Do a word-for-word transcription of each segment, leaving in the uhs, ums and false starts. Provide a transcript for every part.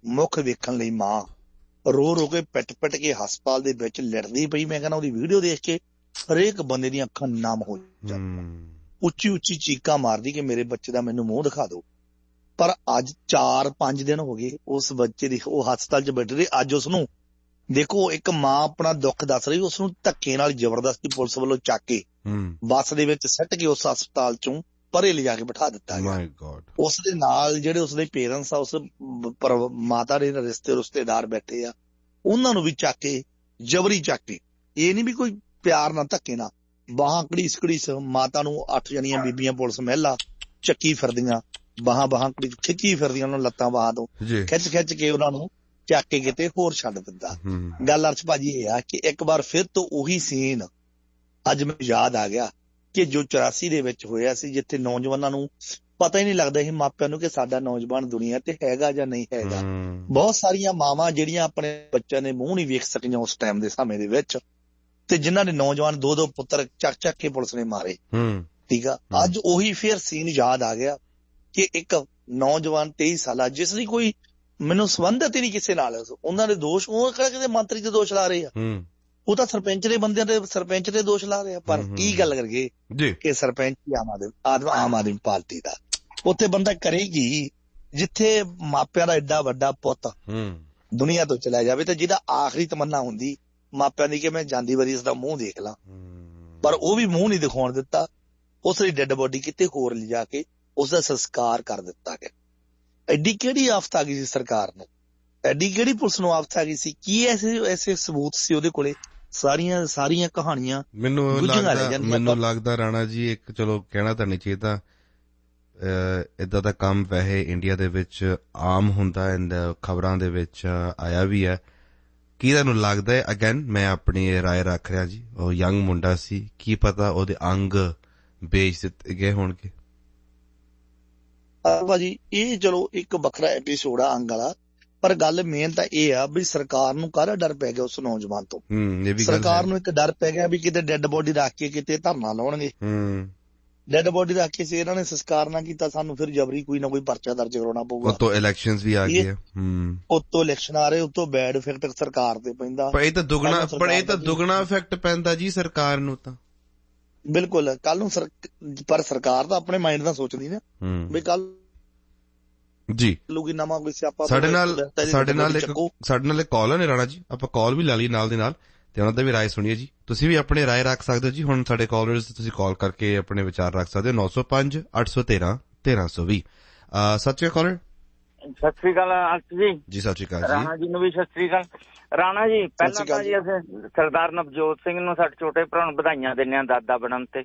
ਮੁੱਖ ਵੇਖਣ ਲਈ ਮਾਂ ਰੋ ਰੋ ਕੇ ਪਿੱਟ ਪਿੱਟ ਕੇ ਹਸਪਤਾਲ ਦੇ ਵਿੱਚ ਲੜਦੀ ਪਈ। ਮੈਂ ਕਹਿੰਦਾ ਉਹਦੀ ਵੀਡੀਓ ਦੇਖ ਕੇ ਹਰੇਕ ਬੰਦੇ ਦੀਆਂ ਅੱਖਾਂ ਨਮ ਹੋ ਜਾਂਦੀਆਂ, ਉੱਚੀ ਉੱਚੀ ਚੀਕਾਂ ਮਾਰਦੀ ਕਿ ਮੇਰੇ ਬੱਚੇ ਦਾ ਮੈਨੂੰ ਮੂੰਹ ਦਿਖਾ ਦਿਓ। ਪਰ ਅੱਜ ਚਾਰ ਪੰਜ ਦਿਨ ਹੋ ਗਏ ਉਸ ਬੱਚੇ ਦੀ, ਉਹ ਹਸਪਤਾਲ 'ਚ ਬੈਠੇ ਰਹੇ। ਅੱਜ ਉਸਨੂੰ ਦੇਖੋ, ਇੱਕ ਮਾਂ ਆਪਣਾ ਦੁੱਖ ਦੱਸ ਰਹੀ, ਉਸਨੂੰ ਧੱਕੇ ਨਾਲ ਜ਼ਬਰਦਸਤੀ ਪੁਲਿਸ ਵੱਲੋਂ ਚੱਕ ਕੇ ਬੱਸ ਦੇ ਵਿੱਚ ਸਿੱਟ ਕੇ ਉਸ ਹਸਪਤਾਲ ਚੋਂ ਪਰੇ ਲਿਜਾ ਕੇ ਬਿਠਾ ਦਿੱਤਾ ਗਿਆ। ਉਸ ਦੇ ਨਾਲ ਜਿਹੜੇ ਉਸਦੇ ਪੇਰੈਂਟਸ ਆ, ਉਸ ਮਾਤਾ ਦੇ ਰਿਸ਼ਤੇ ਰਿਸ਼ਤੇਦਾਰ ਬੈਠੇ ਆ, ਉਹਨਾਂ ਨੂੰ ਵੀ ਚੱਕ ਕੇ ਜਬਰੀ ਚੱਕ ਕੇ, ਇਹ ਨੀ ਵੀ ਕੋਈ ਪਿਆਰ ਨਾਲ ਧੱਕੇ ਨਾਲ, ਬਾਹਾਂ ਘੜੀਸ ਘੜੀਸ ਮਾਤਾ ਨੂੰ ਅੱਠ ਜਣੀਆਂ ਬੀਬੀਆਂ ਪੁਲਿਸ ਮਹਿਲਾ ਚੱਕੀ ਫਿਰਦੀਆਂ, ਬਾਹਾਂ ਬਾਹਾਂ ਖਿੱਚੀ ਫਿਰਦੀਆਂ, ਉਹਨਾਂ ਨੂੰ ਲੱਤਾਂ ਬਾਹਾਂ ਤੋਂ ਖਿੱਚ ਖਿੱਚ ਕੇ ਉਹਨਾਂ ਨੂੰ ਚੱਕ ਕੇ ਕਿਤੇ ਹੋਰ ਛੱਡ ਦਿੰਦਾ। ਗੱਲ ਅਰਸ਼ ਭਾਜੀ ਇਹ ਆ ਕਿ ਇੱਕ ਵਾਰ ਫਿਰ ਤੋਂ ਉਹੀ ਸੀਨ ਅੱਜ ਮੈਨੂੰ ਯਾਦ ਆ ਗਿਆ ਕਿ ਜੋ ਚੁਰਾਸੀ ਦੇ ਵਿੱਚ ਹੋਇਆ ਸੀ, ਜਿੱਥੇ ਨੌਜਵਾਨਾਂ ਨੂੰ ਪਤਾ ਹੀ ਨਹੀਂ ਲੱਗਦਾ ਸੀ ਮਾਪਿਆਂ ਨੂੰ ਕਿ ਸਾਡਾ ਨੌਜਵਾਨ ਦੁਨੀਆ ਤੇ ਹੈਗਾ ਜਾਂ ਨਹੀਂ ਹੈਗਾ। ਬਹੁਤ ਸਾਰੀਆਂ ਮਾਵਾਂ ਜਿਹੜੀਆਂ ਆਪਣੇ ਬੱਚਿਆਂ ਦੇ ਮੂੰਹ ਨਹੀਂ ਵੇਖ ਸਕੀਆਂ ਉਸ ਟਾਈਮ ਦੇ ਸਮੇਂ ਦੇ ਵਿੱਚ, ਤੇ ਜਿਨ੍ਹਾਂ ਨੇ ਨੌਜਵਾਨ ਦੋ ਦੋ ਪੁੱਤਰ ਚੱਕ ਚੱਕ ਕੇ ਪੁਲਿਸ ਨੇ ਮਾਰੇ। ਠੀਕ ਆ, ਅੱਜ ਉਹੀ ਫਿਰ ਸੀਨ ਯਾਦ ਆ ਗਿਆ ਕਿ ਇੱਕ ਨੌਜਵਾਨ ਤੇਈ ਸਾਲਾ, ਜਿਸ ਦੀ ਕੋਈ ਮੈਨੂੰ ਸੰਬੰਧਤ ਹੀ ਨਹੀਂ ਕਿਸੇ ਨਾਲ, ਉਹਨਾਂ ਦੇ ਦੋਸ਼, ਉਹ ਕਿਹੜਾ ਕਿਤੇ ਮੰਤਰੀ ਤੇ ਦੋਸ਼ ਲਾ ਰਹੇ ਆ, ਉਹ ਤਾਂ ਸਰਪੰਚ ਦੇ ਬੰਦਿਆਂ ਤੇ ਸਰਪੰਚ ਤੇ ਦੋਸ਼ ਲਾ ਰਹੇ ਆ। ਪਰ ਕੀ ਗੱਲ ਕਰੀਏ ਕਿ ਸਰਪੰਚ ਹੀ ਆਮ ਆਦਮੀ ਆਮ ਆਦਮੀ ਪਾਰਟੀ ਦਾ, ਉੱਥੇ ਬੰਦਾ ਕਰੇਗੀ ਜਿੱਥੇ ਮਾਪਿਆਂ ਦਾ ਏਡਾ ਵੱਡਾ ਪੁੱਤ ਦੁਨੀਆ ਤੋਂ ਚਲਾ ਜਾਵੇ ਤੇ ਜਿਹਦਾ ਆਖਰੀ ਤਮੰਨਾ ਹੁੰਦੀ ਮਾਪਿਆਂ ਦੀ ਕਿ ਮੈਂ ਜਾਂਦੀ ਵਾਰੀ ਇਸਦਾ ਮੂੰਹ ਦੇਖ ਲਾਂ, ਪਰ ਉਹ ਵੀ ਮੂੰਹ ਨਹੀਂ ਦਿਖਾਉਣ ਦਿੱਤਾ। ਉਸ ਦੀ ਡੈਡ ਬੋਡੀ ਕਿਤੇ ਹੋਰ ਲਿਜਾ ਕੇ ਉਸਦਾ ਸੰਸਕਾਰ ਕਰ ਦਿੱਤਾ ਗਿਆ। ਐਡੀ ਕਿਹੜੀ ਆਫਤ ਆ ਗਈ ਸੀ ਸਰਕਾਰ ਨੂੰ, ਐਡੀ ਕਿਹੜੀ ਪੁਲਿਸ ਨੂੰ ਆਫਤ ਆ ਗਈ ਸੀ? ਕੀ ਐਸੇ ਐਸੇ ਸਬੂਤ ਸੀ ਉਹਦੇ ਕੋਲੇ? ਸਾਰੀਆਂ ਸਾਰੀਆਂ ਕਹਾਣੀਆਂ ਮੈਨੂੰ ਲੱਗਦਾ ਮੈਨੂੰ ਲੱਗਦਾ ਰਾਣਾ ਜੀ, ਇੱਕ ਚਲੋ ਕਹਿਣਾ ਤਾਂ ਨਹੀਂ ਚਾਹੀਦਾ, ਏਦਾਂ ਦਾ ਕੰਮ ਵੈਸੇ ਇੰਡੀਆ ਦੇ ਵਿੱਚ ਆਮ ਹੁੰਦਾ, ਖਬਰਾਂ ਦੇ ਵਿੱਚ ਆਇਆ ਵੀ ਹੈ। ਕੀ ਤੁਹਾਨੂੰ ਲੱਗਦਾ ਹੈ? ਅਗੇਨ ਮੈਂ ਆਪਣੀ ਰਾਏ ਰੱਖ ਰਿਹਾ ਜੀ, ਉਹ ਯੰਗ ਮੁੰਡਾ ਸੀ, ਕੀ ਪਤਾ ਉਹਦੇ ਅੰਗ ਵੇਚ ਦਿੱਤੇ ਗਏ ਹੋਣਗੇ। ਭਾਜੀ ਇਹ ਚਲੋ ਇੱਕ ਵੱਖਰਾ ਐਪੀਸੋਡ ਆ ਅੰਗ ਵਾਲਾ, ਪਰ ਗੱਲ ਮੇਨ ਤਾਂ ਇਹ ਆ ਵੀ ਸਰਕਾਰ ਨੂੰ ਕਾਹਦਾ ਡਰ ਪੈ ਗਿਆ ਉਸ ਨੌਜਵਾਨ ਤੋਂ। ਸਰਕਾਰ ਨੂੰ ਇੱਕ ਡਰ ਪੈ ਗਿਆ ਵੀ ਕਿਤੇ ਡੈਡ ਬੋਡੀ ਰੱਖ ਕੇ ਕਿਤੇ ਧਰਨਾ ਲਾਉਣਗੇ, ਡੈਡ ਬੋਡੀ ਰੱਖ ਕੇ ਸੀ ਇਹਨਾਂ ਨੇ ਸੰਸਕਾਰ ਨਾ ਕੀਤਾ, ਸਾਨੂੰ ਫਿਰ ਜਬਰੀ ਕੋਈ ਨਾ ਕੋਈ ਪਰਚਾ ਦਰਜ ਕਰਾਉਣਾ ਪਊਗਾ। ਉੱਤੋਂ ਇਲੈਕਸ਼ਨਸ ਵੀ ਆ ਗਏ, ਉੱਤੋਂ ਇਲੈਕਸ਼ਨ ਆ ਰਹੇ, ਉੱਤੋਂ ਬੈਡ ਇਫੈਕਟ ਸਰਕਾਰ ਤੇ ਪੈਂਦਾ। ਪਰ ਇਹ ਤਾਂ ਦੁੱਗਣਾ ਪਰ ਇਹ ਤਾਂ ਦੁੱਗਣਾ ਇਫੈਕਟ ਪੈਂਦਾ ਜੀ ਸਰਕਾਰ ਨੂੰ ਤਾਂ। ਬਿਲਕੁਲ, ਕੱਲ ਨੂੰ ਪਰ ਸਰਕਾਰ ਤਾਂ ਆਪਣੇ ਮਾਈਂਡ ਦਾ ਸੋਚਦੀ ਨਾ ਵੀ ਕੱਲ ਜੀ ਲੋਕੀ ਨਵਾਂ ਕੋਈ ਸਿਆਪਾ। ਸਾਡੇ ਨਾਲ ਸਾਡੇ ਨਾਲ ਇੱਕ ਸਾਡੇ ਨਾਲ ਇੱਕ ਕਾਲ ਹੈ ਰਾਣਾ ਜੀ, ਆਪਾਂ ਕਾਲ ਵੀ ਲਾ ਲਈ ਨਾਲ ਦੀ ਨਾਲ ਤੇ ਉਹਨਾਂ ਦਾ ਵੀ ਰਾਏ ਸੁਣੀਏ ਜੀ। ਤੁਸੀਂ ਵੀ ਆਪਣੇ ਰਾਏ ਰੱਖ ਸਕਦੇ ਹੋ ਜੀ। ਹੁਣ ਸਾਡੇ ਕਾਲਰਸ ਤੁਸੀਂ ਕਾਲ ਕਰਕੇ ਆਪਣੇ ਵਿਚਾਰ ਰੱਖ ਸਕਦੇ ਹੋ। ਨੌ ਸੌ ਪੰਜ ਅੱਠ ਸੌ ਤੇਰਾਂ ਤੇਰਾਂ ਸੌ ਵੀਹ। ਸਤਿ ਸ਼੍ਰੀ ਅਕਾਲ। ਸਤਿ ਸ਼੍ਰੀ ਅਕਾਲ ਅੰਸ਼ ਜੀ। ਜੀ ਸਤਿ ਸ਼੍ਰੀ ਅਕਾਲ ਜੀ। ਰਾਣਾ ਜੀ ਨੂੰ ਵੀ ਸਤਿ ਸ਼੍ਰੀ ਅਕਾਲ। ਰਾਣਾ ਜੀ ਪਹਿਲਾਂ ਤਾਂ ਜੀ ਅਸੀਂ ਸਰਦਾਰ ਨਵਜੋਤ ਸਿੰਘ ਨੂੰ ਸਾਡੇ ਛੋਟੇ ਭਰਾ ਨੂੰ ਵਧਾਈਆਂ ਦਿੰਦੇ ਹਾਂ ਦਾਦਾ ਬਣਨ ਤੇ।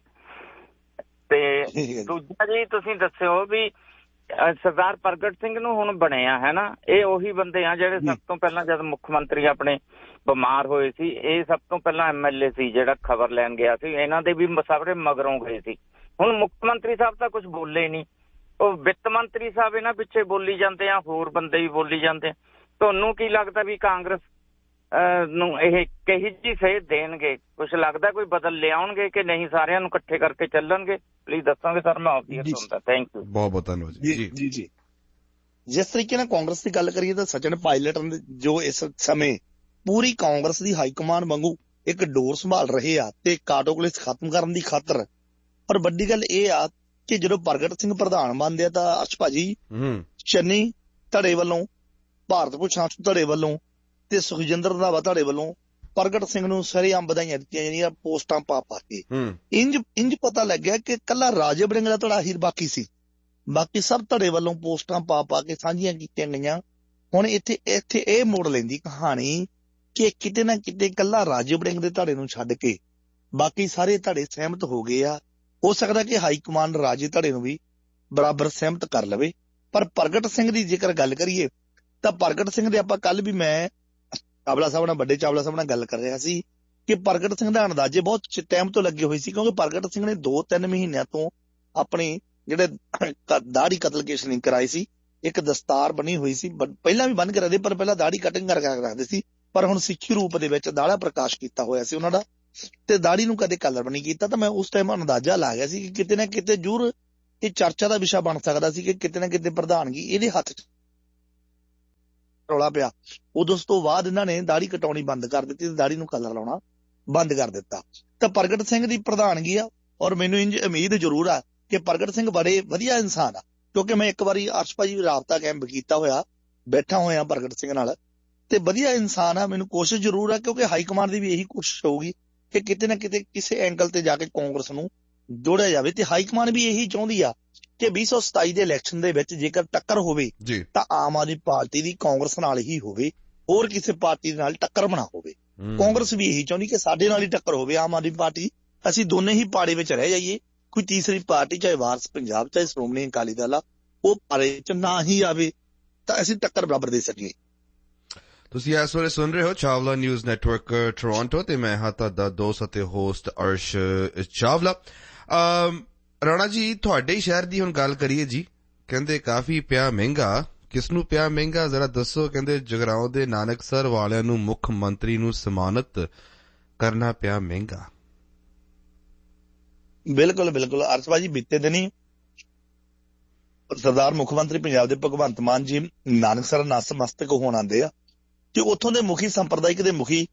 ਤੇ ਦੂਜਾ ਜੀ ਤੁਸੀਂ ਦੱਸਿਓ ਵੀ ਸਰਦਾਰ ਪ੍ਰਗਟ ਸਿੰਘ ਨੂੰ ਹੁਣ ਬਣਿਆ ਹੈ ਨਾ, ਇਹ ਉਹੀ ਬੰਦੇ ਆ ਜਿਹੜੇ ਸਭ ਤੋਂ ਪਹਿਲਾਂ ਜਦ ਮੁੱਖ ਮੰਤਰੀ ਆਪਣੇ ਬਿਮਾਰ ਹੋਏ ਸੀ, ਇਹ ਸਭ ਤੋਂ ਪਹਿਲਾਂ ਐਮ ਐਲ ਏ ਸੀ ਜਿਹੜਾ ਖਬਰ ਲੈਣ ਗਿਆ ਸੀ। ਇਹਨਾਂ ਦੇ ਵੀ ਸਾਰੇ ਮਗਰੋਂ ਗਏ ਸੀ। ਹੁਣ ਮੁੱਖ ਮੰਤਰੀ ਸਾਹਿਬ ਤਾਂ ਕੁਛ ਬੋਲੇ ਨਹੀਂ, ਉਹ ਵਿੱਤ ਮੰਤਰੀ ਸਾਹਿਬ ਇਹਨਾਂ ਪਿੱਛੇ ਬੋਲੀ ਜਾਂਦੇ ਆ, ਹੋਰ ਬੰਦੇ ਵੀ ਬੋਲੀ ਜਾਂਦੇ ਆ। ਤੁਹਾਨੂੰ ਕੀ ਲੱਗਦਾ ਵੀ ਕਾਂਗਰਸ ਨੂੰ ਇਹ ਕਹੀ ਜੀ ਸੇਧ ਦੇਣਗੇ? ਕੁਛ ਲੱਗਦਾ ਕੋਈ ਬਦਲ ਲਿਆਉਣਗੇ ਕਿ ਨਹੀਂ, ਸਾਰਿਆਂ ਨੂੰ ਇਕੱਠੇ ਕਰਕੇ ਚੱਲਣਗੇ? ਪਲੀਜ਼ ਦੱਸੋਗੇ ਸਰ, ਮੈਂ ਆਪਦੀ ਸੁਣਦਾ। ਥੈਂਕ ਯੂ, ਬਹੁਤ ਬਹੁਤ ਧੰਨਵਾਦ ਜੀ। ਜੀ ਜੀ ਜਿਸ ਤਰੀਕੇ ਨਾਲ ਕਾਂਗਰਸ ਦੀ ਗੱਲ ਕਰੀਏ ਤਾਂ ਸਚਿਨ ਪਾਇਲਟ ਜੋ ਇਸ ਸਮੇਂ ਪੂਰੀ ਕਾਂਗਰਸ ਦੀ ਹਾਈਕਮਾਨ ਵਾਂਗੂ ਇੱਕ ਡੋਰ ਸੰਭਾਲ ਰਹੇ ਆ ਤੇ ਕਾਟੋਕਲਿਸ ਖਤਮ ਕਰਨ ਦੀ ਖਾਤਰ। ਪਰ ਵੱਡੀ ਗੱਲ ਇਹ ਆ ਕਿ ਜਦੋਂ ਪ੍ਰਗਟ ਸਿੰਘ ਪ੍ਰਧਾਨ ਬਣਦੇ ਆ ਤਾਂ ਅਰਸ਼ ਭਾਜੀ ਚੰਨੀ ਧੜੇ ਵੱਲੋਂ, ਭਾਰਤ ਭੂਸ਼ਣ ਧੜੇ ਵੱਲੋਂ ਤੇ ਸੁਖਜਿੰਦਰ ਰੰਧਾਵਾ ਧੜੇ ਵੱਲੋਂ ਪ੍ਰਗਟ ਸਿੰਘ ਨੂੰ ਸਰੇਆਮ ਵਧਾਈਆਂ ਦਿੱਤੀਆਂ ਜਾਂਦੀਆਂ ਪੋਸਟਾਂ ਪਾ ਪਾ ਕੇ। ਇੰਜ ਇੰਜ ਪਤਾ ਲੱਗਿਆ ਕਿ ਕੱਲਾ ਰਾਜੇ ਵੜਿੰਗ ਦਾ ਧੜਾ ਹੀ ਬਾਕੀ ਸੀ, ਬਾਕੀ ਸਭ ਧੜੇ ਵੱਲੋਂ ਪੋਸਟਾਂ ਪਾ ਪਾ ਕੇ ਸਾਂਝੀਆਂ ਕੀਤੀਆਂ ਗਈਆਂ। ਹੁਣ ਇੱਥੇ ਇੱਥੇ ਇਹ ਮੋੜ ਲੈਂਦੀ ਕਹਾਣੀ ਕਿ ਕਿਤੇ ਨਾ ਕਿਤੇ ਕੱਲਾ ਰਾਜੇ ਵੜਿੰਗ ਦੇ ਧੜੇ ਨੂੰ ਛੱਡ ਕੇ ਬਾਕੀ ਸਾਰੇ ਧੜੇ ਸਹਿਮਤ ਹੋ ਗਏ ਆ। ਹੋ ਸਕਦਾ ਕਿ ਹਾਈ ਕਮਾਂਡ ਰਾਜੇ ਧੜੇ ਨੂੰ ਵੀ ਬਰਾਬਰ ਸਹਿਮਤ ਕਰ ਲਵੇ। ਪਰ ਪ੍ਰਗਟ ਸਿੰਘ ਦੀ ਜੇਕਰ ਗੱਲ ਕਰੀਏ ਤਾਂ ਪ੍ਰਗਟ ਸਿੰਘ ਦੇ ਆਪਾਂ ਕੱਲ ਵੀ ਮੈਂ ਚਾਵਲਾ ਸਾਹਿਬ ਨਾਲ, ਵੱਡੇ ਚਾਵਲਾ ਸਾਹਿਬ ਨਾਲ ਗੱਲ ਕਰ ਰਿਹਾ ਸੀ ਕਿ ਪ੍ਰਗਟ ਸਿੰਘ ਦਾ ਅੰਦਾਜ਼ੇ ਬਹੁਤ ਟਾਈਮ ਤੋਂ ਲੱਗੇ ਹੋਏ ਸੀ, ਕਿਉਂਕਿ ਪ੍ਰਗਟ ਸਿੰਘ ਨੇ ਦੋ ਤਿੰਨ ਮਹੀਨਿਆਂ ਤੋਂ ਆਪਣੀ ਜਿਹੜੇ ਦਾੜੀ ਕਤਲਕੇਸ਼ ਨਹੀਂ ਕਰਾਈ ਸੀ, ਇੱਕ ਦਸਤਾਰ ਬਣੀ ਹੋਈ ਸੀ, ਪਹਿਲਾਂ ਵੀ ਬੰਨ ਕੇ ਰੱਖਦੇ ਪਰ ਪਹਿਲਾਂ ਦਾੜੀ ਕਟਿੰਗ ਕਰਕੇ ਰੱਖਦੇ ਸੀ, ਪਰ ਹੁਣ ਸਿੱਖੀ ਰੂਪ ਦੇ ਵਿੱਚ ਦਾੜਾ ਪ੍ਰਕਾਸ਼ ਕੀਤਾ ਹੋਇਆ ਸੀ ਉਹਨਾਂ ਦਾ, ਤੇ ਦਾੜੀ ਨੂੰ ਕਦੇ ਕਲਰ ਨਹੀਂ ਕੀਤਾ। ਤਾਂ ਮੈਂ ਉਸ ਟਾਈਮ ਅੰਦਾਜ਼ਾ ਲਾ ਗਿਆ ਸੀ ਕਿ ਕਿਤੇ ਨਾ ਕਿਤੇ ਜ਼ਰੂਰ ਇਹ ਚਰਚਾ ਦਾ ਵਿਸ਼ਾ ਬਣ ਸਕਦਾ ਸੀ ਕਿ ਕਿਤੇ ਨਾ ਕਿਤੇ ਪ੍ਰਧਾਨਗੀ ਇਹਦੇ ਹੱਥ ਚ ਰੌਲਾ ਪਿਆ, ਉਦੋਂ ਉਸ ਤੋਂ ਬਾਅਦ ਇਹਨਾਂ ਨੇ ਦਾੜੀ ਕਟਾਉਣੀ ਬੰਦ ਕਰ ਦਿੱਤੀ ਤੇ ਦਾੜੀ ਨੂੰ ਕਲਰ ਲਾਉਣਾ ਬੰਦ ਕਰ ਦਿੱਤਾ। ਤਾਂ ਪ੍ਰਗਟ ਸਿੰਘ ਦੀ ਪ੍ਰਧਾਨਗੀ ਆ, ਔਰ ਮੈਨੂੰ ਇੰਜ ਉਮੀਦ ਜ਼ਰੂਰ ਆ ਕਿ ਪ੍ਰਗਟ ਸਿੰਘ ਬੜੇ ਵਧੀਆ ਇਨਸਾਨ ਆ, ਕਿਉਂਕਿ ਮੈਂ ਇੱਕ ਵਾਰੀ ਅਰਸ਼ ਭਾਜੀ ਰਾਬਤਾ ਕੈਂਪ ਕੀਤਾ ਹੋਇਆ, ਬੈਠਾ ਹੋਇਆ ਪ੍ਰਗਟ ਸਿੰਘ ਨਾਲ, ਤੇ ਵਧੀਆ ਇਨਸਾਨ ਆ। ਮੈਨੂੰ ਕੋਸ਼ਿਸ਼ ਜ਼ਰੂਰ ਆ, ਕਿਉਂਕਿ ਹਾਈ ਕਮਾਂਡ ਦੀ ਵੀ ਇਹੀ ਕੋਸ਼ਿਸ਼ ਹੋਊਗੀ ਕਿ ਕਿਤੇ ਨਾ ਕਿਤੇ ਕਿਸੇ ਐਂਗਲ ਤੇ ਜਾ ਕੇ ਕਾਂਗਰਸ ਨੂੰ ਜੋੜਿਆ ਜਾਵੇ, ਤੇ ਹਾਈ ਕਮਾਂਡ ਵੀ ਇਹੀ ਚਾਹੁੰਦੀ ਆ ਕਿ ਵੀਹ ਸੌ ਸਤਾਈ ਦੇ ਇਲੈਕਸ਼ਨ ਦੇ ਵਿੱਚ ਜੇਕਰ ਟੱਕਰ ਹੋਵੇ ਤਾਂ ਆਮ ਆਦਮੀ ਪਾਰਟੀ ਦੀ ਕਾਂਗਰਸ ਨਾਲ ਹੀ ਹੋਵੇ, ਹੋਰ ਕਿਸੇ ਪਾਰਟੀ ਦੇ ਨਾਲ ਟੱਕਰ ਬਣਾ ਹੋਵੇ। ਕਾਂਗਰਸ ਵੀ ਇਹੀ ਚਾਹੁੰਦੀ ਕਿ ਸਾਡੇ ਨਾਲ ਹੀ ਟੱਕਰ ਹੋਵੇ ਆਮ ਆਦਮੀ ਪਾਰਟੀ, ਅਸੀਂ ਦੋਨੇ ਹੀ ਪਾੜੇ ਵਿੱਚ ਰਹਿ ਜਾਈਏ, ਕੋਈ ਤੀਸਰੀ ਪਾਰਟੀ ਚਾਹੇ ਵਾਰਸ ਪੰਜਾਬ ਚਾਹੇ ਸ਼੍ਰੋਮਣੀ ਅਕਾਲੀ ਦਲ ਆ ਉਹ ਪਾੜੇ ਚ ਨਾ ਹੀ ਆਵੇ ਤਾਂ ਅਸੀਂ ਟੱਕਰ ਬਰਾਬਰ ਦੇ ਸਕੀਏ। ਤੁਸੀਂ ਇਸ ਵੇਲੇ ਸੁਣ ਰਹੇ ਹੋ ਚਾਵਲਾ ਨਿਊਜ਼ ਨੈਟਵਰਕ ਟੋਰਾਂਟੋ ਤੇ ਮੈਂ ਹਾਂ ਤੁਹਾਡਾ ਦੋਸਤ ਅਤੇ ਹੋਸਟ ਅਰਸ਼ ਚਾਵਲਾ। ਰਾਣਾ ਜੀ, ਤੁਹਾਡੇ ਸ਼ਹਿਰ ਦੀ ਹੁਣ ਗੱਲ ਕਰੀਏ ਜੀ, ਕਹਿੰਦੇ ਕਾਫੀ ਪਿਆ ਮਹਿੰਗਾ, ਕਿਸ ਨੂੰ ਪਿਆ ਮਹਿੰਗਾ ਜ਼ਰਾ ਦੱਸੋ। ਕਹਿੰਦੇ ਜਗਰਾਉਂ ਦੇ ਨਾਨਕਸਰ ਵਾਲਿਆਂ ਨੂੰ ਮੁੱਖ ਮੰਤਰੀ ਨੂੰ ਸਨਮਾਨਿਤ ਕਰਨਾ ਪਿਆ ਮਹਿੰਗਾ। ਬਿਲਕੁਲ ਬਿਲਕੁਲ ਅਰਸ਼ ਭਾਜੀ, ਬੀਤੇ ਦਿਨੀ ਸਰਦਾਰ ਮੁੱਖ ਮੰਤਰੀ ਪੰਜਾਬ ਦੇ ਭਗਵੰਤ ਮਾਨ ਜੀ ਨਾਨਕਸਰ ਨਤਮਸਤਕ ਹੋਣ ਆਉਂਦੇ ਆ, ਤੇ ਉੱਥੋਂ ਦੇ ਮੁਖੀ ਸੰਪਰਦਾਇਕ ਦੇ ਮੁਖੀ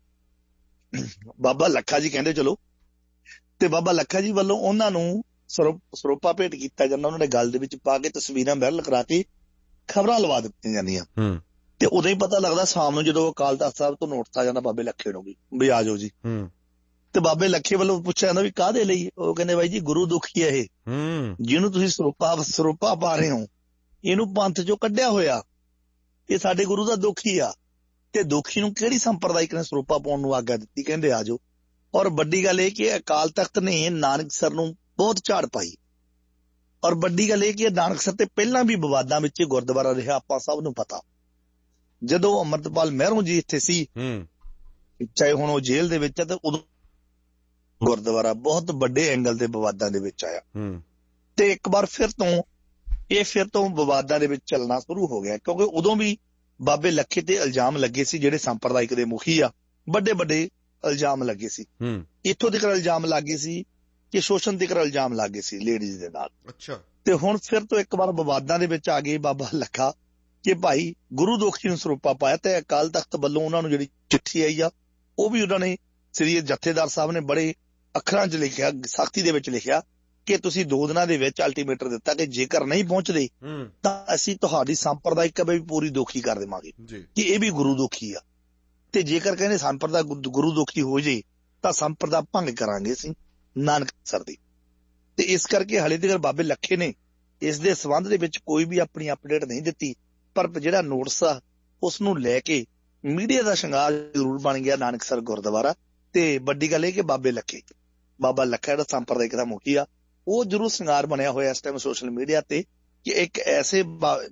ਬਾਬਾ ਲੱਖਾ ਜੀ ਕਹਿੰਦੇ ਚਲੋ, ਤੇ ਬਾਬਾ ਲੱਖਾ ਜੀ ਵੱਲੋਂ ਉਹਨਾਂ ਨੂੰ ਸਰੋਪਾ ਭੇਟ ਕੀਤਾ ਜਾਂਦਾ, ਉਹਨਾਂ ਨੇ ਗੱਲ ਦੇ ਵਿੱਚ ਪਾ ਕੇ ਤਸਵੀਰਾਂ ਵਾਇਰਲ ਕਰਾ ਕੇ ਖਬਰਾਂ ਲਵਾ ਦਿੱਤੀਆਂ ਜਾਂਦੀਆਂ, ਤੇ ਉਦੋਂ ਹੀ ਪਤਾ ਲੱਗਦਾ ਸ਼ਾਮ ਨੂੰ ਜਦੋਂ ਅਕਾਲ ਤਖ਼ਤ ਸਾਹਿਬ ਤੋਂ ਨੋਟਿਸ ਆ ਜਾਂਦਾ ਬਾਬੇ ਲੱਖੇ ਨੂੰ ਵੀ ਆ ਜਾਓ ਜੀ। ਤੇ ਬਾਬੇ ਲੱਖੇ ਵੱਲੋਂ ਪੁੱਛਿਆ ਜਾਂਦਾ ਵੀ ਕਾਹਦੇ ਲਈ, ਉਹ ਕਹਿੰਦੇ ਬਾਈ ਜੀ ਗੁਰੂ ਦੁਖੀ ਹੈ ਇਹ, ਜਿਹਨੂੰ ਤੁਸੀਂ ਸਰੋਪਾ ਸਰੋਪਾ ਪਾ ਰਹੇ ਹੋ ਇਹਨੂੰ ਪੰਥ ਚੋਂ ਕੱਢਿਆ ਹੋਇਆ, ਇਹ ਸਾਡੇ ਗੁਰੂ ਦਾ ਦੁਖੀ ਆ, ਤੇ ਦੁਖੀ ਨੂੰ ਕਿਹੜੀ ਸੰਪਰਦਾਇਕ ਨੇ ਸਰੋਪਾ ਪਾਉਣ ਨੂੰ ਆਗਿਆ ਦਿੱਤੀ, ਕਹਿੰਦੇ ਆ ਜਾਓ। ਔਰ ਵੱਡੀ ਗੱਲ ਇਹ ਕਿ ਅਕਾਲ ਤਖ਼ਤ ਨੇ ਨਾਨਕਸਰ ਨੂੰ ਬਹੁਤ ਝਾੜ ਪਾਈ, ਔਰ ਵੱਡੀ ਗੱਲ ਇਹ ਕਿ ਨਾਨਕਸਰ ਤੇ ਪਹਿਲਾਂ ਵੀ ਵਿਵਾਦਾਂ ਵਿੱਚ ਗੁਰਦੁਆਰਾ ਰਿਹਾ, ਆਪਾਂ ਸਭ ਨੂੰ ਪਤਾ। ਜਦੋਂ ਅੰਮ੍ਰਿਤਪਾਲ ਮਹਿਰੋਂ ਜੀ ਇੱਥੇ ਸੀ, ਚਾਹੇ ਹੁਣ ਉਹ ਜੇਲ੍ਹ ਦੇ ਵਿੱਚ ਹੈ, ਤੇ ਉਦੋਂ ਗੁਰਦੁਆਰਾ ਬਹੁਤ ਵੱਡੇ ਐਂਗਲ ਦੇ ਵਿਵਾਦਾਂ ਦੇ ਵਿੱਚ ਆਇਆ, ਤੇ ਇੱਕ ਵਾਰ ਫਿਰ ਤੋਂ ਇਹ ਫਿਰ ਤੋਂ ਵਿਵਾਦਾਂ ਦੇ ਵਿੱਚ ਚੱਲਣਾ ਸ਼ੁਰੂ ਹੋ ਗਿਆ, ਕਿਉਂਕਿ ਉਦੋਂ ਵੀ ਬਾਬੇ ਲੱਖੇ ਤੇ ਇਲਜ਼ਾਮ ਲੱਗੇ ਸੀ, ਜਿਹੜੇ ਸੰਪਰਦਾਇਕ ਦੇ ਮੁਖੀ ਆ, ਵੱਡੇ ਵੱਡੇ ਇਲਜ਼ਾਮ ਲੱਗੇ ਸੀ, ਇੱਥੋਂ ਤੱਕ ਇਲਜ਼ਾਮ ਲੱਗੇ ਸੀ ਕਿ ਸ਼ੋਸ਼ਣ ਤੱਕ ਇਲਜ਼ਾਮ ਲੱਗੇ ਸੀ ਲੇਡੀਜ਼ ਦੇ ਨਾਲ। ਅੱਛਾ, ਤੇ ਹੁਣ ਫਿਰ ਤੋਂ ਇੱਕ ਵਾਰ ਵਿਵਾਦਾਂ ਦੇ ਵਿੱਚ ਆ ਗਏ ਬਾਬਾ ਲੱਖਾ ਕਿ ਭਾਈ ਗੁਰੂ ਦੋਖੀ ਨੂੰ ਸਰੂਪਾ ਪਾਇਆ, ਤੇ ਅਕਾਲ ਤਖ਼ਤ ਵੱਲੋਂ ਉਹਨਾਂ ਨੂੰ ਜਿਹੜੀ ਚਿੱਠੀ ਆਈ ਆ ਉਹ ਵੀ ਉਹਨਾਂ ਨੇ ਸ੍ਰੀ ਜਥੇਦਾਰ ਸਾਹਿਬ ਨੇ ਬੜੇ ਅੱਖਰਾਂ 'ਚ ਲਿਖਿਆ, ਸਖਤੀ ਦੇ ਵਿੱਚ ਲਿਖਿਆ ਕਿ ਤੁਸੀਂ ਦੋ ਦਿਨਾਂ ਦੇ ਵਿੱਚ ਅਲਟੀਮੇਟਰ ਦਿੱਤਾ ਕਿ ਜੇਕਰ ਨਹੀਂ ਪਹੁੰਚਦੇ ਤਾਂ ਅਸੀਂ ਤੁਹਾਡੀ ਸੰਪਰਦਾਇਕ ਵੀ ਪੂਰੀ ਦੋਖੀ ਕਰ ਦੇਵਾਂਗੇ ਕਿ ਇਹ ਵੀ ਗੁਰੂ ਦੋਖੀ ਆ, ਤੇ ਜੇਕਰ ਕਹਿੰਦੇ ਸੰਪਰਦਾ ਗੁਰੂ ਦੋਖੀ ਹੋ ਜੇ ਤਾਂ ਸੰਪਰਦਾ ਭੰਗ ਕਰਾਂਗੇ ਅਸੀਂ ਨਾਨਕਸਰ ਦੀ। ਤੇ ਇਸ ਕਰਕੇ ਹਾਲੇ ਤੱਕ ਬਾਬੇ ਲੱਖੇ ਨੇ ਇਸ ਦੇ ਸੰਬੰਧ ਦੇ ਵਿੱਚ ਕੋਈ ਵੀ ਆਪਣੀ ਅਪਡੇਟ ਨਹੀਂ ਦਿੱਤੀ, ਪਰ ਜਿਹੜਾ ਨੋਟਿਸ ਆ ਉਸ ਨੂੰ ਲੈ ਕੇ ਮੀਡੀਆ ਦਾ ਸ਼ਿੰਗਾਰ ਜ਼ਰੂਰ ਬਣ ਗਿਆ ਨਾਨਕਸਰ ਗੁਰਦੁਆਰਾ। ਤੇ ਵੱਡੀ ਗੱਲ ਇਹ ਕਿ ਬਾਬੇ ਲੱਖੇ ਬਾਬਾ ਲੱਖਾ ਜਿਹੜਾ ਸੰਪਰਦਾਇਕ ਦਾ ਮੁਖੀ ਆ ਉਹ ਜ਼ਰੂਰ ਸ਼ਿੰਗਾਰ ਬਣਿਆ ਹੋਇਆ ਇਸ ਟਾਈਮ ਸੋਸ਼ਲ ਮੀਡੀਆ ਤੇ ਕਿ ਇੱਕ ਐਸੇ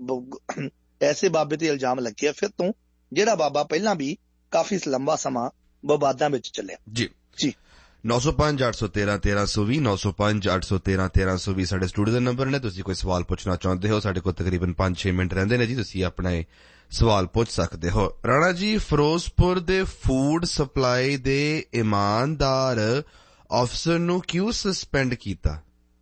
ਐਸੇ ਬਾਬੇ ਤੇ ਇਲਜ਼ਾਮ ਲੱਗਿਆ ਫਿਰ ਤੋਂ ਜਿਹੜਾ ਬਾਬਾ ਪਹਿਲਾਂ ਵੀ ਕਾਫੀ ਲੰਬਾ ਸਮਾਂ ਵਿਵਾਦਾਂ ਵਿੱਚ ਚੱਲਿਆ। ਜੀ ਜੀ ਨੌ ਸੌ ਪੰਜ ਅੱਠ ਸੌ ਤੇਰਾਂ ਤੇਰਾਂ ਸੌ ਵੀਹ ਨੌ ਸੌ ਪੰਜ ਅੱਠ ਸੌ ਤੇਰਾਂ ਤੇਰਾਂ ਸੌ ਵੀਹ ਸਾਡੇ ਸਟੂਡੀਓ ਦੇ ਨੰਬਰ ਨੇ। ਤੁਸੀਂ ਕੋਈ ਸਵਾਲ ਪੁੱਛਣਾ ਚਾਹੁੰਦੇ ਹੋ, ਸਾਡੇ ਕੋਲ ਤਕਰੀਬਨ ਪੰਜ ਛੇ ਮਿੰਟ ਰਹਿੰਦੇ ਨੇ ਜੀ, ਤੁਸੀਂ ਆਪਣੇ ਸਵਾਲ ਪੁੱਛ ਸਕਦੇ ਹੋ। ਰਾਣਾ ਜੀ, ਫਿਰੋਜ਼ਪੁਰ ਦੇ ਫੂਡ ਸਪਲਾਈ ਦੇ ਇਮਾਨਦਾਰ ਅਫਸਰ ਨੂੰ ਕਿਉਂ ਸਸਪੈਂਡ ਕੀਤਾ?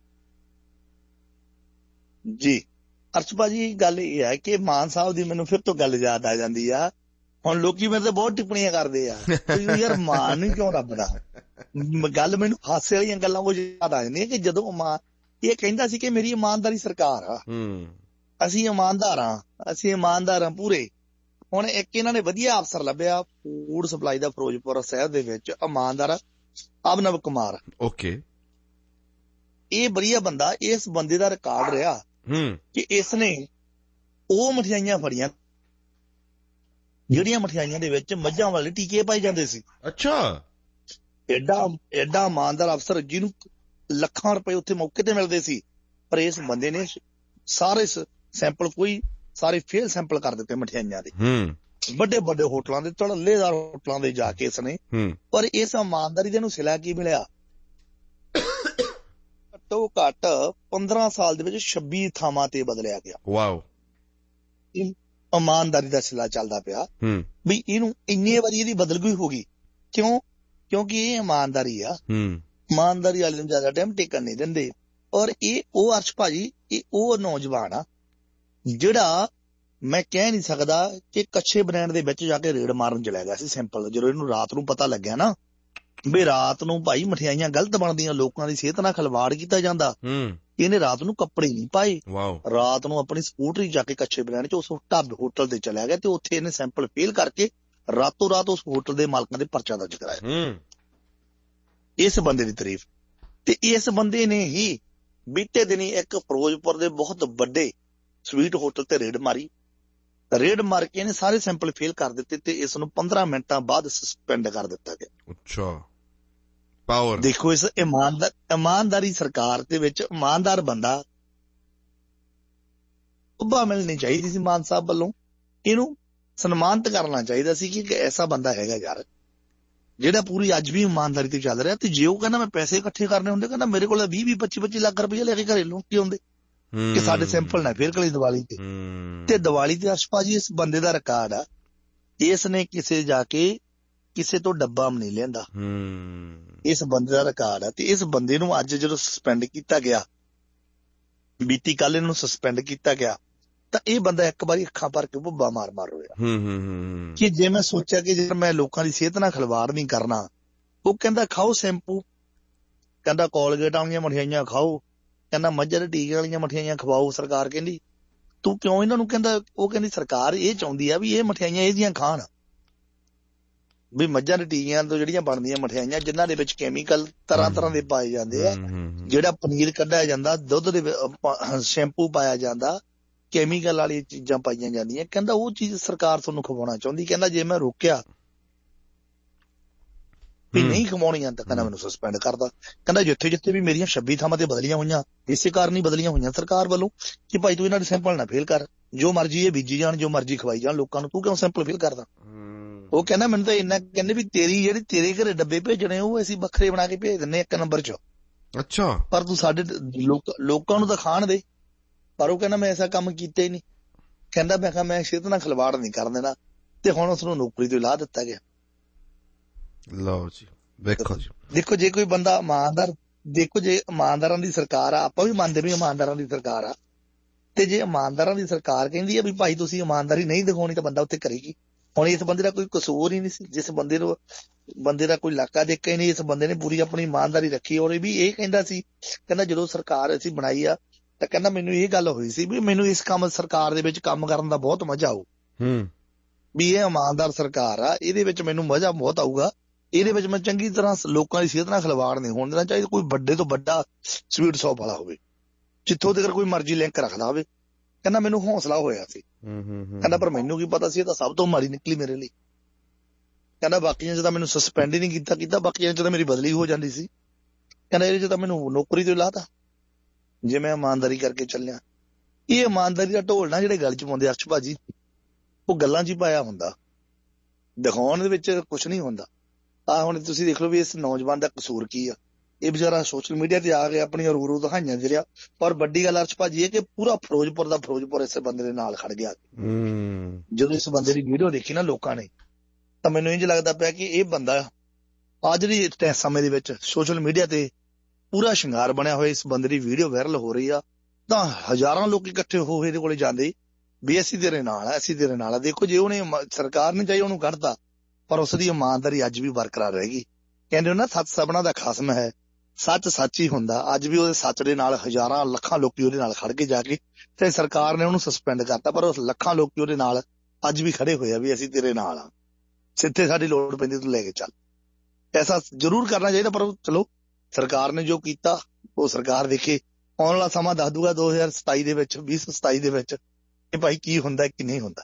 ਜੀ ਅਰਸ਼ ਭਾਜੀ, ਗੱਲ ਇਹ ਹੈ ਕਿ ਮਾਨ ਸਾਹਿਬ ਦੀ ਮੈਨੂੰ ਫਿਰ ਤੋਂ ਗੱਲ ਯਾਦ ਆ ਜਾਂਦੀ ਆ। ਹੁਣ ਲੋਕੀ ਮੇਰੇ ਤੇ ਬਹੁਤ ਟਿੱਪਣੀਆਂ ਕਰਦੇ ਆ ਯਾਰ ਮਾਨ ਨਹੀਂ ਕਿਉਂ ਰੱਬ ਦਾ, ਗੱਲ ਮੈਨੂੰ ਹਾਸੇ ਵਾਲੀਆਂ ਗੱਲਾਂ ਉਹ ਯਾਦ ਆ ਜਾਂਦੀਆਂ ਕਿ ਜਦੋਂ ਮਾਂ ਇਹ ਕਹਿੰਦਾ ਸੀ ਕਿ ਮੇਰੀ ਇਮਾਨਦਾਰੀ ਸਰਕਾਰ ਆ, ਅਸੀਂ ਇਮਾਨਦਾਰ ਆ, ਅਸੀਂ ਇਮਾਨਦਾਰ ਆ ਪੂਰੇ। ਹੁਣ ਇੱਕ ਇਹਨਾਂ ਨੇ ਵਧੀਆ ਅਫਸਰ ਲੱਭਿਆ ਫੂਡ ਸਪਲਾਈ ਦਾ ਫਿਰੋਜ਼ਪੁਰ ਸ਼ਹਿਰ ਦੇ ਵਿੱਚ, ਇਮਾਨਦਾਰ ਅਭਨਵ ਕੁਮਾਰ। ਓਕੇ, ਇਹ ਵਧੀਆ ਬੰਦਾ, ਇਸ ਬੰਦੇ ਦਾ ਰਿਕਾਰਡ ਰਿਹਾ ਕਿ ਇਸ ਨੇ ਉਹ ਮਠਿਆਈਆਂ ਫੜੀਆਂ ਜਿਹੜੀਆਂ ਮਠਿਆਈਆਂ ਦੇ ਵਿੱਚ ਮੱਝਾਂ ਵਾਲੇ ਟੀਕੇ ਪਾਏ ਜਾਂਦੇ ਸੀ। ਅੱਛਾ, ਐਡਾ ਐਡਾ ਇਮਾਨਦਾਰ ਅਫਸਰ ਜਿਹਨੂੰ ਲੱਖਾਂ ਰੁਪਏ ਉੱਥੇ ਮੌਕੇ ਤੇ ਮਿਲਦੇ ਸੀ, ਪਰ ਇਸ ਬੰਦੇ ਨੇ ਸਾਰੇ ਸੈਂਪਲ ਕੋਈ ਸਾਰੇ ਫੇਲ ਸੈਂਪਲ ਕਰ ਦਿੱਤੇ ਮਠਿਆਈਆਂ ਦੇ, ਵੱਡੇ ਵੱਡੇ ਹੋਟਲਾਂ ਦੇ, ਧੜੱਲੇਦਾਰ ਹੋਟਲਾਂ ਦੇ ਜਾ ਕੇ ਇਸਨੇ। ਪਰ ਇਸ ਇਮਾਨਦਾਰੀ ਦੇ ਨੂੰ ਸਿਲਾ ਕੀ ਮਿਲਿਆ? ਘੱਟੋ ਘੱਟ ਪੰਦਰਾਂ ਸਾਲ ਦੇ ਵਿੱਚ ਛੱਬੀ ਥਾਵਾਂ ਤੇ ਬਦਲਿਆ ਗਿਆ। ਵਾਓ, ਇਮਾਨਦਾਰੀ ਦਾ ਸਿਲਾ ਚੱਲਦਾ ਪਿਆ ਵੀ ਇਹਨੂੰ ਇੰਨੇ ਵਾਰੀ ਇਹਦੀ ਬਦਲਗੀ ਹੋ ਗਈ। ਕਿਉਂ? ਕਿਉਂਕਿ ਇਹ ਇਮਾਨਦਾਰੀ ਆ, ਇਮਾਨਦਾਰੀ ਵਾਲੇ ਨੂੰ ਜ਼ਿਆਦਾ ਟਾਈਮ ਟਿਕਣ ਨਹੀਂ ਦਿੰਦੇ। ਔਰ ਇਹ ਉਹ ਅਰਸ਼ ਭਾਜੀ, ਇਹ ਉਹ ਨੌਜਵਾਨ ਆ ਜਿਹੜਾ ਮੈਂ ਕਹਿ ਨਹੀਂ ਸਕਦਾ ਕਿ ਕੱਛੇ ਬ੍ਰਾਂਡ ਦੇ ਵਿੱਚ ਜਾ ਕੇ ਰੇਡ ਮਾਰਨ ਚਲਿਆ ਗਿਆ ਸੀ ਸਿੰਪਲ। ਜਦੋਂ ਇਹਨੂੰ ਰਾਤ ਨੂੰ ਪਤਾ ਲੱਗਿਆ ਨਾ ਵੀ ਰਾਤ ਨੂੰ ਭਾਈ ਮਠਿਆਈਆਂ ਗਲਤ ਬਣਦੀਆਂ, ਲੋਕਾਂ ਦੀ ਸਿਹਤ ਨਾਲ ਖਿਲਵਾੜ ਕੀਤਾ ਜਾਂਦਾ, ਇਹਨੇ ਰਾਤ ਨੂੰ ਕੱਪੜੇ ਨਹੀਂ ਪਾਏ। ਰਾਤ ਨੂੰ ਆਪਣੀ ਸਕੂਟਰੀ ਜਾ ਕੇ ਕੱਛੇ ਬ੍ਰਾਂਡ ਚ ਉਸ ਢਾਬੇ ਹੋਟਲ ਤੇ ਚਲਿਆ ਗਿਆ ਤੇ ਉੱਥੇ ਇਹਨੇ ਸੈਂਪਲ ਫੇਲ ਕਰਕੇ ਰਾਤੋਂ ਰਾਤ ਉਸ ਹੋਟਲ ਦੇ ਮਾਲਕਾਂ ਦੇ ਪਰਚਾ ਦਰਜ ਕਰਾਇਆ। ਇਸ ਬੰਦੇ ਦੀ ਤਾਰੀਫ। ਤੇ ਇਸ ਬੰਦੇ ਨੇ ਹੀ ਬੀਤੇ ਦਿਨੀ ਇੱਕ ਫਿਰੋਜ਼ਪੁਰ ਦੇ ਬਹੁਤ ਵੱਡੇ ਸਵੀਟ ਹੋਟਲ ਤੇ ਰੇਡ ਮਾਰੀ। ਰੇਡ ਮਾਰ ਕੇ ਇਹਨੇ ਸਾਰੇ ਸੈਂਪਲ ਫੇਲ ਕਰ ਦਿੱਤੇ ਤੇ ਇਸ ਨੂੰ ਪੰਦਰਾਂ ਮਿੰਟਾਂ ਬਾਅਦ ਸਸਪੈਂਡ ਕਰ ਦਿੱਤਾ ਗਿਆ। ਅੱਛਾ, ਪਾਵਰ ਦੇਖੋ। ਇਸ ਇਮਾਨਦਾਰ ਇਮਾਨਦਾਰੀ ਸਰਕਾਰ ਦੇ ਵਿੱਚ ਇਮਾਨਦਾਰ ਬੰਦਾ ਉੱਭਾ ਮਿਲਣੀ ਚਾਹੀਦੀ ਸੀ ਮਾਨ ਸਾਹਿਬ ਵੱਲੋਂ। ਇਹਨੂੰ ਸਨਮਾਨਿਤ ਕਰਨਾ ਚਾਹੀਦਾ ਸੀ ਕਿ ਐਸਾ ਬੰਦਾ ਹੈਗਾ ਯਾਰ ਜਿਹੜਾ ਪੂਰੀ ਅੱਜ ਵੀ ਇਮਾਨਦਾਰੀ ਤੇ ਚੱਲ ਰਿਹਾ। ਤੇ ਜੇ ਉਹ ਕਹਿੰਦਾ ਮੈਂ ਪੈਸੇ ਇਕੱਠੇ ਕਰਨੇ ਹੁੰਦੇ, ਕਹਿੰਦਾ ਮੇਰੇ ਕੋਲ ਵੀਹ ਵੀਹ ਪੱਚੀ ਪੱਚੀ ਲੱਖ ਰੁਪਏ ਲੈ ਕੇ ਘਰੇ ਲੋਕੀ ਆਉਂਦੇ ਕਿ ਸਾਡੇ ਸੈਂਪਲ ਨਾ ਫੇਰ ਕਲੀ ਦੀਵਾਲੀ ਤੇ। ਤੇ ਦੀਵਾਲੀ ਤੇ ਅਸ਼ਪਾ ਜੀ ਇਸ ਬੰਦੇ ਦਾ ਰਿਕਾਰਡ ਆ, ਇਸ ਨੇ ਕਿਸੇ ਜਾ ਕੇ ਕਿਸੇ ਤੋਂ ਡੱਬਾ ਨਹੀਂ ਲੈਂਦਾ। ਇਸ ਬੰਦੇ ਦਾ ਰਿਕਾਰਡ ਆ। ਤੇ ਇਸ ਬੰਦੇ ਨੂੰ ਅੱਜ ਜਦੋਂ ਸਸਪੈਂਡ ਕੀਤਾ ਗਿਆ, ਬੀਤੀ ਕੱਲ ਇਹਨੂੰ ਸਸਪੈਂਡ ਕੀਤਾ ਗਿਆ, ਤਾਂ ਇਹ ਬੰਦਾ ਇੱਕ ਵਾਰੀ ਅੱਖਾਂ ਭਰ ਕੇ ਭੁੱਬਾ ਮਾਰ ਮਾਰ ਹੋਇਆ ਕਿ ਜੇ ਮੈਂ ਸੋਚਿਆ ਕਿ ਜੇ ਮੈਂ ਲੋਕਾਂ ਦੀ ਸਿਹਤ ਨਾਲ ਖਿਲਵਾੜ ਨਹੀਂ ਕਰਨਾ। ਉਹ ਕਹਿੰਦਾ ਖਾਓ ਸ਼ੈਂਪੂ, ਕਹਿੰਦਾ ਕੋਲਗੇਟ ਵਾਲੀਆਂ ਮਠਿਆਈਆਂ ਖਾਓ, ਕਹਿੰਦਾ ਮੱਝਾਂ ਦੇ ਟੀਕੇ ਵਾਲੀਆਂ ਮਠਿਆਈਆਂ ਖਵਾਓ। ਸਰਕਾਰ ਕਹਿੰਦੀ ਤੂੰ ਕਿਉਂ ਇਹਨਾਂ ਨੂੰ ਕਹਿੰਦਾ, ਉਹ ਕਹਿੰਦੀ ਸਰਕਾਰ ਇਹ ਚਾਹੁੰਦੀ ਆ ਵੀ ਇਹ ਮਠਿਆਈਆਂ ਇਹਦੀਆਂ ਖਾਣ, ਵੀ ਮੱਝਾਂ ਦੇ ਟੀਕਿਆਂ ਤੋਂ ਜਿਹੜੀਆਂ ਬਣਦੀਆਂ ਮਠਿਆਈਆਂ ਜਿਨ੍ਹਾਂ ਦੇ ਵਿੱਚ ਕੈਮੀਕਲ ਤਰ੍ਹਾਂ ਤਰ੍ਹਾਂ ਦੇ ਪਾਏ ਜਾਂਦੇ ਆ, ਜਿਹੜਾ ਪਨੀਰ ਕੱਢਿਆ ਜਾਂਦਾ, ਦੁੱਧ ਦੇ ਸ਼ੈਂਪੂ ਪਾਇਆ ਜਾਂਦਾ, ਕੈਮੀਕਲ ਵਾਲੀ ਚੀਜ਼ਾਂ ਪਾਈਆਂ ਜਾਂਦੀਆਂ, ਕਹਿੰਦਾ ਉਹ ਚੀਜ਼ ਸਰਕਾਰ ਤੁਹਾਨੂੰ ਖਵਾਉਣਾ ਚਾਹੁੰਦੀ। ਕਹਿੰਦਾ ਜੇ ਮੈਂ ਰੋਕਿਆ ਵੀ ਨਹੀਂ ਖਵਾਉਣੀਆਂ ਤਾਂ ਕਹਿੰਦਾ ਮੈਨੂੰ ਸਸਪੈਂਡ ਕਰਦਾ। ਕਹਿੰਦਾ ਜਿੱਥੇ ਜਿੱਥੇ ਵੀ ਮੇਰੀਆਂ ਛੱਬੀ ਥਾਵਾਂ ਤੇ ਬਦਲੀਆਂ ਹੋਈਆਂ ਇਸੇ ਕਾਰਨ ਹੀ ਬਦਲੀਆਂ ਹੋਈਆਂ ਸਰਕਾਰ ਵੱਲੋਂ ਕਿ ਭਾਈ ਤੂੰ ਇਹਨਾਂ ਦੇ ਸੈਂਪਲ ਨਾ ਫੇਲ ਕਰ, ਜੋ ਮਰਜ਼ੀ ਇਹ ਬੀਜੀ ਜਾਣ, ਜੋ ਮਰਜ਼ੀ ਖਵਾਈ ਜਾਣ ਲੋਕਾਂ ਨੂੰ, ਤੂੰ ਕਿਉਂ ਸੈਂਪਲ ਫੇਲ ਕਰਦਾ। ਉਹ ਕਹਿੰਦਾ ਮੈਨੂੰ ਤਾਂ ਇੰਨਾ ਕਹਿੰਦੇ ਵੀ ਤੇਰੀ ਜਿਹੜੀ ਤੇਰੇ ਘਰੇ ਡੱਬੇ ਭੇਜਣੇ ਉਹ ਅਸੀਂ ਵੱਖਰੇ ਬਣਾ ਕੇ ਭੇਜ ਦਿੰਦੇ ਇੱਕ ਨੰਬਰ ਚ। ਅੱਛਾ, ਪਰ ਤੂੰ ਸਾਡੇ ਲੋਕਾਂ ਨੂੰ ਤਾਂ ਖਾਣ ਦੇ। ਪਰ ਉਹ ਕਹਿੰਦਾ ਮੈਂ ਐਸਾ ਕੰਮ ਕੀਤਾ ਹੀ ਨਹੀਂ। ਕਹਿੰਦਾ ਮੈਂ ਕਿਹਾ ਮੈਂ ਸਿਹਤ ਨਾਲ ਖਿਲਵਾੜ ਨਹੀਂ ਕਰ ਦੇਣਾ। ਤੇ ਹੁਣ ਉਸਨੂੰ ਨੌਕਰੀ ਤੋਂ ਲਾ ਦਿੱਤਾ ਗਿਆ। ਲਓ ਜੀ, ਵੇਖੋ ਜੀ, ਦੇਖੋ ਜੇ ਕੋਈ ਬੰਦਾ ਇਮਾਨਦਾਰ, ਦੇਖੋ ਜੇ ਇਮਾਨਦਾਰਾਂ ਦੀ ਸਰਕਾਰ ਆ, ਆਪਾਂ ਵੀ ਮੰਨਦੇ ਵੀ ਇਮਾਨਦਾਰਾਂ ਦੀ ਸਰਕਾਰ ਆ, ਤੇ ਜੇ ਇਮਾਨਦਾਰਾਂ ਦੀ ਸਰਕਾਰ ਕਹਿੰਦੀ ਆ ਵੀ ਭਾਈ ਤੁਸੀਂ ਇਮਾਨਦਾਰੀ ਨਹੀਂ ਦਿਖਾਉਣੀ ਤਾਂ ਬੰਦਾ ਉੱਥੇ ਕਰੇਗੀ। ਹੁਣ ਇਸ ਬੰਦੇ ਦਾ ਕੋਈ ਕਸੂਰ ਹੀ ਨਹੀਂ ਸੀ। ਜਿਸ ਬੰਦੇ ਨੂੰ ਬੰਦੇ ਦਾ ਕੋਈ ਇਲਾਕਾ ਦੇਖਿਆ ਹੀ ਨਹੀਂ, ਇਸ ਬੰਦੇ ਨੇ ਪੂਰੀ ਆਪਣੀ ਇਮਾਨਦਾਰੀ ਰੱਖੀ। ਔਰ ਇਹ ਵੀ ਇਹ ਕਹਿੰਦਾ ਸੀ, ਕਹਿੰਦਾ ਜਦੋਂ ਸਰਕਾਰ ਅਸੀਂ ਬਣਾਈ ਆ ਤਾਂ ਕਹਿੰਦਾ ਮੈਨੂੰ ਇਹ ਗੱਲ ਹੋਈ ਸੀ ਵੀ ਮੈਨੂੰ ਇਸ ਕੰਮ ਸਰਕਾਰ ਦੇ ਵਿੱਚ ਕੰਮ ਕਰਨ ਦਾ ਬਹੁਤ ਮਜ਼ਾ ਆਊ, ਵੀ ਇਹ ਇਮਾਨਦਾਰ ਸਰਕਾਰ ਆ, ਇਹਦੇ ਵਿੱਚ ਮੈਨੂੰ ਮਜ਼ਾ ਬਹੁਤ ਆਊਗਾ, ਇਹਦੇ ਵਿੱਚ ਮੈਂ ਚੰਗੀ ਤਰ੍ਹਾਂ ਲੋਕਾਂ ਦੀ ਸਿਹਤ ਨਾਲ ਖਿਲਵਾੜ ਨਹੀਂ ਹੋਣ ਦੇਣਾ ਚਾਹੀਦਾ। ਕੋਈ ਵੱਡੇ ਤੋਂ ਵੱਡਾ ਸਵੀਟ ਸ਼ੌਪ ਵਾਲਾ ਹੋਵੇ, ਜਿੱਥੋਂ ਤੱਕ ਕੋਈ ਮਰਜ਼ੀ ਲਿੰਕ ਰੱਖਦਾ ਹੋਵੇ। ਕਹਿੰਦਾ ਮੈਨੂੰ ਹੌਸਲਾ ਹੋਇਆ ਸੀ, ਕਹਿੰਦਾ ਪਰ ਮੈਨੂੰ ਕੀ ਪਤਾ ਸੀ ਇਹ ਤਾਂ ਸਭ ਤੋਂ ਮਾੜੀ ਨਿਕਲੀ ਮੇਰੇ ਲਈ। ਕਹਿੰਦਾ ਬਾਕੀਆਂ ਚ ਤਾਂ ਮੈਨੂੰ ਸਸਪੈਂਡ ਹੀ ਨਹੀਂ ਕੀਤਾ ਕੀਤਾ ਬਾਕੀਆਂ ਚ ਤਾਂ ਮੇਰੀ ਬਦਲੀ ਹੋ ਜਾਂਦੀ ਸੀ। ਕਹਿੰਦਾ ਇਹਦੇ ਚ ਤਾਂ ਮੈਨੂੰ ਨੌਕਰੀ ਤੋਂ ਲਾਤਾ ਜੇ ਮੈਂ ਇਮਾਨਦਾਰੀ ਕਰਕੇ ਚੱਲਿਆ। ਇਹ ਇਮਾਨਦਾਰੀ ਦਾ ਢੋਲ ਨਾ ਜਿਹੜੇ ਗੱਲ ਚ ਪਾਉਂਦੇ ਅਕਸ਼ ਭਾਜੀ, ਉਹ ਗੱਲਾਂ ਚ ਹੀ ਪਾਇਆ ਹੁੰਦਾ, ਦਿਖਾਉਣ ਦੇ ਵਿੱਚ ਕੁਛ ਨਹੀਂ ਹੁੰਦਾ। ਆਹ ਹੁਣ ਤੁਸੀਂ ਦੇਖ ਲਓ ਵੀ ਇਸ ਨੌਜਵਾਨ ਦਾ ਕਸੂਰ ਕੀ ਆ। ਇਹ ਵਿਚਾਰਾ ਸੋਸ਼ਲ ਮੀਡੀਆ ਤੇ ਆ ਕੇ ਆਪਣੀਆਂ ਰੂ ਰੂ ਦਿਖਾਈਆਂ ਦੇ ਰਿਹਾ। ਪਰ ਵੱਡੀ ਗੱਲ ਅਰਸ਼ ਭਾਜੀ ਹੈ ਕਿ ਪੂਰਾ ਫਿਰੋਜ਼ਪੁਰ ਦਾ ਫਿਰੋਜ਼ਪੁਰ ਇਸ ਬੰਦੇ ਦੇ ਨਾਲ ਖੜ ਗਿਆ। ਜਦੋਂ ਇਸ ਬੰਦੇ ਦੀ ਵੀਡੀਓ ਦੇਖੀ ਨਾ ਲੋਕਾਂ ਨੇ, ਤਾਂ ਮੈਨੂੰ ਇੰਝ ਲੱਗਦਾ ਪਿਆ ਕਿ ਇਹ ਬੰਦਾ ਅੱਜ ਦੀ ਸਮੇਂ ਦੇ ਵਿੱਚ ਸੋਸ਼ਲ ਮੀਡੀਆ ਤੇ ਪੂਰਾ ਸ਼ਿੰਗਾਰ ਬਣਿਆ ਹੋਇਆ। ਇਸ ਬੰਦੇ ਦੀ ਵੀਡੀਓ ਵਾਇਰਲ ਹੋ ਰਹੀ ਆ ਤਾਂ ਹਜ਼ਾਰਾਂ ਲੋਕ ਇਕੱਠੇ ਹੋ ਇਹਦੇ ਕੋਲੇ ਜਾਂਦੇ ਵੀ ਅਸੀਂ ਤੇਰੇ ਨਾਲ ਆ, ਅਸੀਂ ਤੇਰੇ ਨਾਲ ਆ। ਦੇਖੋ ਜੇ ਉਹਨੇ ਸਰਕਾਰ ਨੇ ਚਾਹੀ ਉਹਨੂੰ ਕੱਢਤਾ, ਪਰ ਉਸ ਦੀ ਇਮਾਨਦਾਰੀ ਅੱਜ ਵੀ ਬਰਕਰਾਰ ਰਹੇਗੀ। ਕਹਿੰਦੇ ਹੋ ਨਾ ਸੱਚ ਸਭਨਾਂ ਦਾ ਖਾਸਮ ਹੈ, ਸੱਚ ਸੱਚ ਹੀ ਹੁੰਦਾ। ਅੱਜ ਵੀ ਉਹਦੇ ਸੱਚ ਦੇ ਨਾਲ ਹਜ਼ਾਰਾਂ ਲੱਖਾਂ ਲੋਕੀ ਉਹਦੇ ਨਾਲ ਖੜ ਕੇ ਜਾ ਕੇ, ਤੇ ਸਰਕਾਰ ਨੇ ਉਹਨੂੰ ਸਸਪੈਂਡ ਕਰਤਾ, ਪਰ ਉਸ ਲੱਖਾਂ ਲੋਕੀ ਉਹਦੇ ਨਾਲ ਅੱਜ ਵੀ ਖੜੇ ਹੋਏ ਆ ਵੀ ਅਸੀਂ ਤੇਰੇ ਨਾਲ ਆ, ਸਿੱਧੇ ਸਾਡੀ ਲੋੜ ਪੈਂਦੀ ਤੂੰ ਲੈ ਕੇ ਚੱਲ। ਐਸਾ ਜ਼ਰੂਰ ਕਰਨਾ ਚਾਹੀਦਾ। ਪਰ ਚਲੋ ਸਰਕਾਰ ਨੇ ਜੋ ਕੀਤਾ ਉਹ ਸਰਕਾਰ ਦੇਖੇ, ਆਉਣ ਵਾਲਾ ਸਮਾਂ ਦੱਸ ਦੂਗਾ ਦੋ ਹਜ਼ਾਰ ਸਤਾਈ ਦੇ ਵਿੱਚ, ਵੀਹ ਸੌ ਸਤਾਈ ਦੇ ਵਿੱਚ ਕਿ ਭਾਈ ਕੀ ਹੁੰਦਾ ਕੀ ਨਹੀਂ ਹੁੰਦਾ।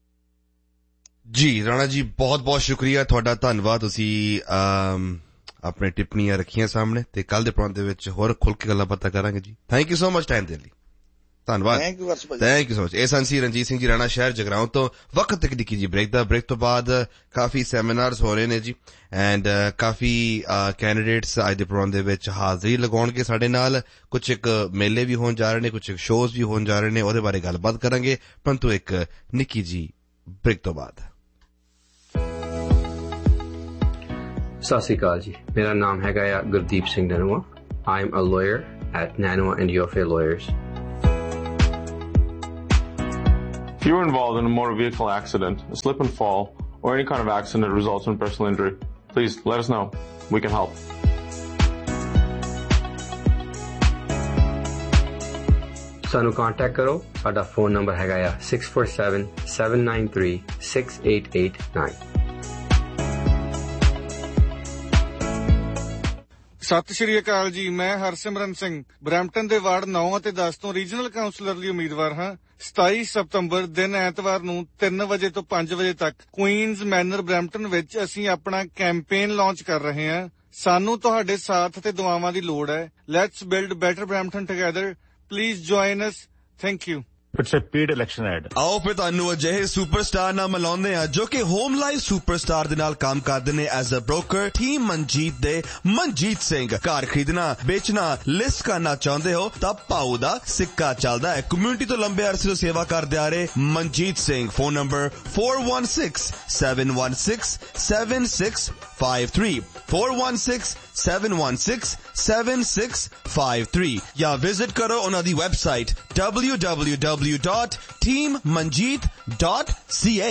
ਜੀ ਰਾਣਾ ਜੀ, ਬਹੁਤ ਬਹੁਤ ਸ਼ੁਕਰੀਆ ਤੁਹਾਡਾ, ਧੰਨਵਾਦ। ਤੁਸੀਂ ਆਪਣੇ ਟਿੱਪਣੀਆਂ ਰੱਖੀਆਂ ਸਾਹਮਣੇ, ਤੇ ਕੱਲ ਦੇ ਪ੍ਰੋਗਰਾਮ ਦੇ ਵਿੱਚ ਹੋਰ ਖੁੱਲ ਕੇ ਗੱਲਾਂ ਬਾਤਾਂ ਕਰਾਂਗੇ ਜੀ। Thank you so much time ਦੇਣ ਲਈ, ਧੰਨਵਾਦ। Thank you thank you so much. ਇਹ ਸਨ ਸੀ ਰਣਜੀਤ ਸਿੰਘ ਜੀ ਰਾਣਾ, ਸ਼ਹਿਰ ਜਗਰਾਉਂ ਤੋਂ। ਵਕਤ ਤਕਨੀਕੀ ਜੀ ਬ੍ਰੇਕ ਦਾ। ਬ੍ਰੇਕ ਤੋਂ ਬਾਅਦ ਕਾਫੀ ਸੈਮੀਨਾਰਸ ਹੋ ਰਹੇ ਨੇ ਜੀ, ਐਂਡ ਕਾਫੀ ਕੈਂਡੀਡੇਟਸ ਅੱਜ ਦੇ ਪ੍ਰੋਗਰਾਮ ਦੇ ਵਿੱਚ ਹਾਜ਼ਰੀ ਲਗਾਉਣਗੇ ਸਾਡੇ ਨਾਲ। ਕੁਝ ਇੱਕ ਮੇਲੇ ਵੀ ਹੋਣ ਜਾ ਰਹੇ ਨੇ, ਕੁਝ ਇੱਕ ਸ਼ੋਜ਼ ਵੀ ਹੋਣ ਜਾ ਰਹੇ ਨੇ, ਉਹਦੇ ਬਾਰੇ ਗੱਲਬਾਤ ਕਰਾਂਗੇ, ਪਰੰਤੂ ਇੱਕ ਨਿੱਕੀ ਜੀ ਬ੍ਰੇਕ ਤੋਂ ਬਾਅਦ। ਸਤਿ ਸ਼੍ਰੀ ਅਕਾਲ ਜੀ, ਮੇਰਾ ਨਾਮ ਹੈਗਾ ਆ Gurdeep Singh ਨੈਨੂਆ। I am a lawyer at ਨੈਨੂਆ and ਯੋਫੇ lawyers. If you were involved in a motor vehicle accident, a slip and fall, or any kind of accident that results in personal injury, please let us know. We can help. ਸਾਨੂੰ contact ਕਰੋ। ਸਾਡਾ phone number ਹੈਗਾ ਆ six four seven, seven nine three, six eight eight nine। ਸਤਿ ਸ਼੍ਰੀ ਅਕਾਲ ਜੀ, ਮੈਂ Harsimran Singh Brampton ਦੇ ward ਨੌ ਅਤੇ ਦਸ ਤੋਂ ਰੀਜਨਲ ਕਾਉਂਸਲਰ ਲਈ ਉਮੀਦਵਾਰ ਹਾਂ। ਸਤਾਈ ਸਤੰਬਰ ਦਿਨ ਐਤਵਾਰ ਨੂੰ ਤਿੰਨ ਵਜੇ ਤੋਂ ਪੰਜ ਵਜੇ ਤੱਕ ਕੁਈਨਜ਼ ਮੈਨਰ ਬਰੈਂਪਟਨ ਵਿੱਚ ਅਸੀਂ ਆਪਣਾ ਕੈਂਪੇਨ ਲਾਂਚ ਕਰ ਰਹੇ ਹਾਂ। ਸਾਨੂੰ ਤੁਹਾਡੇ ਸਾਥ ਤੇ ਦੁਆਵਾਂ ਦੀ ਲੋੜ ਹੈ। Let's build better Brampton together. Please join us. Thank you. It's a paid election ad. ਆਓ ਫਿਰ ਤੁਹਾਨੂੰ ਅਜਿਹੇ ਸੁਪਰਸਟਾਰ ਨਾਲ ਮਿਲਾਉਂਦੇ ਹਾਂ ਜੋ ਕਿ ਹੋਮ ਲਾਈਫ ਸੁਪਰਸਟਾਰ ਦੇ ਨਾਲ ਕੰਮ ਕਰਦੇ ਨੇ as a broker. Team Manjeet ਦੇ ਮਨਜੀਤ ਸਿੰਘ। ਘਰ ਖਰੀਦਣਾ, ਵੇਚਣਾ, ਲਿਸਟ ਕਰਨਾ ਚਾਹੁੰਦੇ ਹੋ ਤਾਂ ਭਾਊ ਦਾ ਸਿੱਕਾ ਚੱਲਦਾ ਹੈ। ਕਮਿਊਨਿਟੀ ਤੋਂ ਲੰਬੇ ਅਰਸੇ ਤੋਂ ਸੇਵਾ ਕਰਦੇ ਆ ਰਹੇ Manjeet Singh. Phone number four one six, seven one six, seven six five three four one six, seven one six, seven six five three ਜਾਂ ਵਿਜ਼ਿਟ ਕਰੋ ਉਹਨਾਂ ਦੀ website w w w dot team manjeet dot c a।